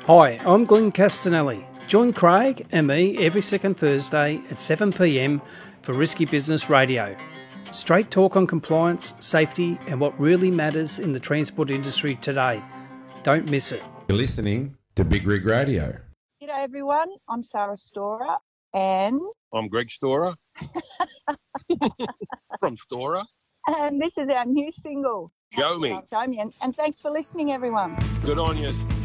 Hi, I'm Glenn Castanelli. Join Craig and me every second Thursday at 7 p.m. for Risky Business Radio. Straight talk on compliance, safety, and what really matters in the transport industry today. Don't miss it. You're listening to Big Rig Radio. G'day everyone, I'm Sarah Storer and I'm Greg Storer from Storer. this is our new single. Show Me. Show Me, and thanks for listening everyone. Good on you.